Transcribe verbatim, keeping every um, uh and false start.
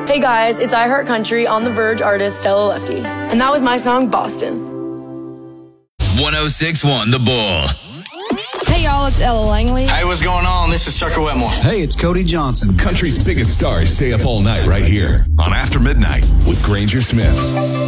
Hey guys, it's I Heart Country on The Verge artist Stella Lefty. And that was my song, Boston. one oh six point one The Bull. Hey y'all, it's Ella Langley. Hey, what's going on? This is Tucker Wetmore. Hey, it's Cody Johnson. Country's biggest stars stay up all night right here on After Midnight with Granger Smith.